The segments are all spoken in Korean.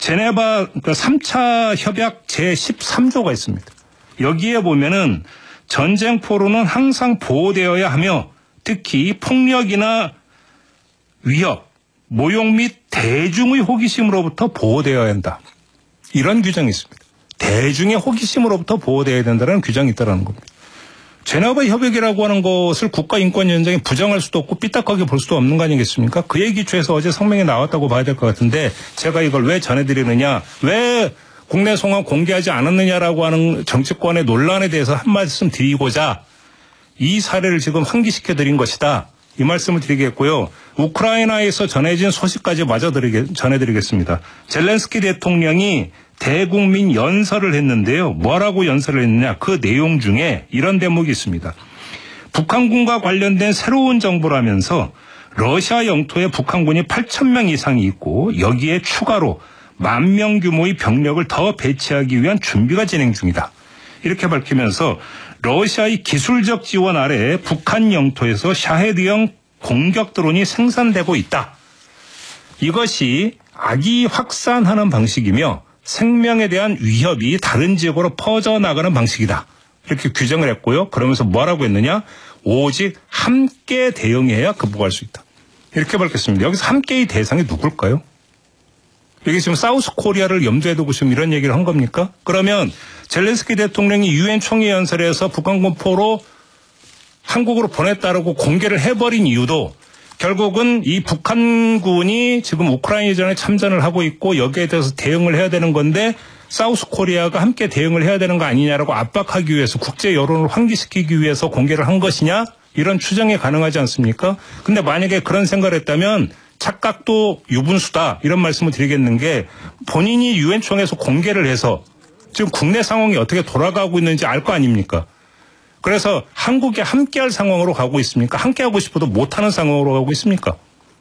제네바 3차 협약 제13조가 있습니다. 여기에 보면은 전쟁 포로는 항상 보호되어야 하며 특히 폭력이나 위협, 모욕 및 대중의 호기심으로부터 보호되어야 한다. 이런 규정이 있습니다. 대중의 호기심으로부터 보호되어야 된다는 규정이 있다는 겁니다. 제네바 협약이라고 하는 것을 국가인권위원장이 부정할 수도 없고 삐딱하게 볼 수도 없는 거 아니겠습니까? 그에 기초해서 어제 성명이 나왔다고 봐야 될 것 같은데 제가 이걸 왜 전해드리느냐, 왜 국내 송환 공개하지 않았느냐라고 하는 정치권의 논란에 대해서 한 말씀 드리고자 이 사례를 지금 환기시켜드린 것이다. 이 말씀을 드리겠고요. 우크라이나에서 전해진 소식까지 마저 전해드리겠습니다. 젤렌스키 대통령이 대국민 연설을 했는데요. 뭐라고 연설을 했느냐. 그 내용 중에 이런 대목이 있습니다. 북한군과 관련된 새로운 정보라면서 러시아 영토에 북한군이 8,000명 이상이 있고 여기에 추가로 10,000명 규모의 병력을 더 배치하기 위한 준비가 진행 중이다. 이렇게 밝히면서 러시아의 기술적 지원 아래 북한 영토에서 샤헤드형 공격 드론이 생산되고 있다. 이것이 악이 확산하는 방식이며 생명에 대한 위협이 다른 지역으로 퍼져나가는 방식이다. 이렇게 규정을 했고요. 그러면서 뭐라고 했느냐. 오직 함께 대응해야 극복할 수 있다. 이렇게 밝혔습니다. 여기서 함께의 대상이 누굴까요? 여기 지금 사우스 코리아를 염두에 두고 지금 이런 얘기를 한 겁니까? 그러면 젤렌스키 대통령이 유엔 총회 연설에서 북한군 포로 한국으로 보냈다라고 공개를 해버린 이유도 결국은 이 북한군이 지금 우크라이나전에 참전을 하고 있고 여기에 대해서 대응을 해야 되는 건데 사우스 코리아가 함께 대응을 해야 되는 거 아니냐라고 압박하기 위해서 국제 여론을 환기시키기 위해서 공개를 한 것이냐 이런 추정이 가능하지 않습니까? 근데 만약에 그런 생각을 했다면 착각도 유분수다 이런 말씀을 드리겠는 게 본인이 유엔 총회에서 공개를 해서 지금 국내 상황이 어떻게 돌아가고 있는지 알 거 아닙니까? 그래서 한국에 함께할 상황으로 가고 있습니까? 함께하고 싶어도 못하는 상황으로 가고 있습니까?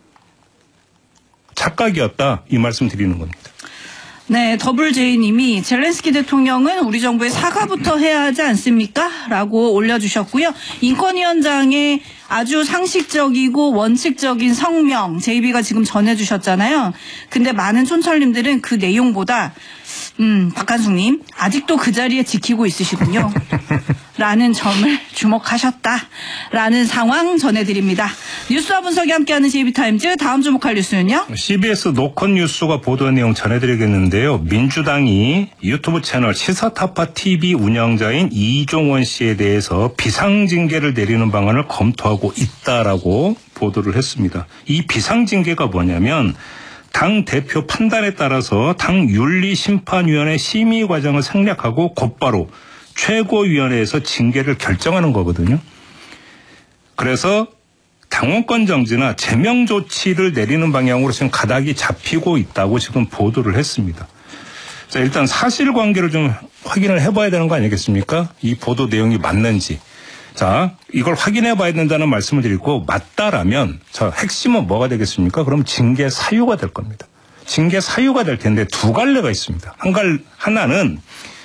착각이었다 이 말씀 드리는 겁니다. 네, 더블제이님이 젤렌스키 대통령은 우리 정부에 사과부터 해야 하지 않습니까? 라고 올려주셨고요. 인권위원장의 아주 상식적이고 원칙적인 성명 JB가 지금 전해주셨잖아요. 근데 많은 촌철님들은 그 내용보다 박한숙님 아직도 그 자리에 지키고 있으시군요. 라는 점을 주목하셨다라는 상황 전해드립니다. 뉴스와 분석이 함께하는 JB타임즈 다음 주목할 뉴스는요. CBS 노컷 뉴스가 보도한 내용 전해드리겠는데요. 민주당이 유튜브 채널 시사타파TV 운영자인 이종원 씨에 대해서 비상징계를 내리는 방안을 검토하고 있다라고 보도를 했습니다. 이 비상징계가 뭐냐면 당 대표 판단에 따라서 당 윤리심판위원회 심의 과정을 생략하고 곧바로 최고위원회에서 징계를 결정하는 거거든요. 그래서 당원권 정지나 제명 조치를 내리는 방향으로 지금 가닥이 잡히고 있다고 지금 보도를 했습니다. 자, 일단 사실관계를 좀 확인을 해봐야 되는 거 아니겠습니까? 이 보도 내용이 맞는지. 자, 이걸 확인해 봐야 된다는 말씀을 드리고 맞다라면 자, 핵심은 뭐가 되겠습니까? 그럼 징계 사유가 될 겁니다. 징계 사유가 될 텐데 두 갈래가 있습니다. 하나는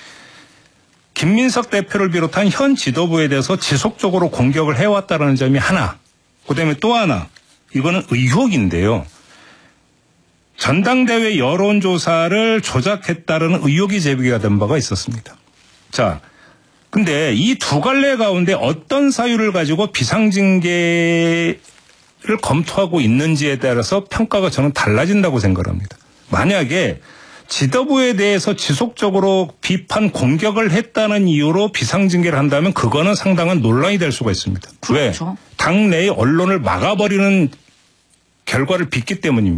김민석 대표를 비롯한 현 지도부에 대해서 지속적으로 공격을 해왔다는 점이 하나. 그다음에 또 하나. 이거는 의혹인데요. 전당대회 여론조사를 조작했다는 의혹이 제기가 된 바가 있었습니다. 자, 근데 이 두 갈래 가운데 어떤 사유를 가지고 비상징계를 검토하고 있는지에 따라서 평가가 저는 달라진다고 생각합니다. 만약에 지도부에 대해서 지속적으로 비판 공격을 했다는 이유로 비상징계를 한다면 그거는 상당한 논란이 될 수가 있습니다. 그렇죠. 왜? 당내의 언론을 막아버리는 결과를 빚기 때문입니다.